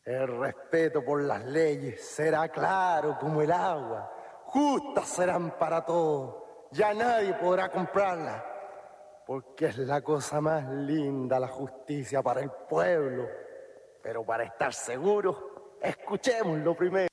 El respeto por las leyes será claro como el agua. Justas serán para todos. Ya nadie podrá comprarla. Porque es la cosa más linda la justicia para el pueblo. Pero para estar seguros, escuchémoslo primero.